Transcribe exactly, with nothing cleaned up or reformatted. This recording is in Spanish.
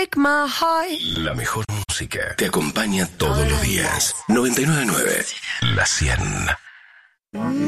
break my heart. La mejor música te acompaña todos los días. noventa y nueve punto nueve La cien.